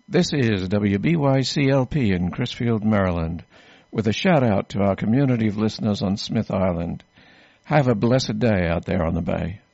This is WBYCLP in Crisfield, Maryland, with a shout-out to our community of listeners on Smith Island. Have a blessed day out there on the bay.